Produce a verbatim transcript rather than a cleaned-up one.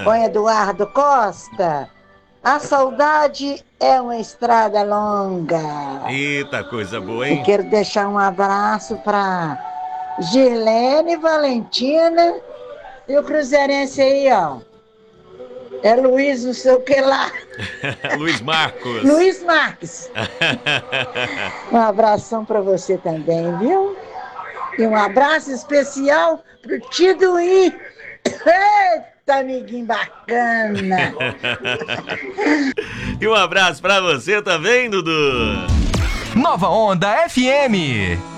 com Eduardo Costa. A saudade é uma estrada longa. Eita, coisa boa, hein? E quero deixar um abraço para Girlene, Valentina e o cruzeirense aí, ó. É Luiz não sei o que lá. Luiz Marcos. Luiz Marques. Um abração para você também, viu? E um abraço especial pro Tiduí. Eita, amiguinho bacana. E um abraço pra você também, Dudu. Nova Onda F M.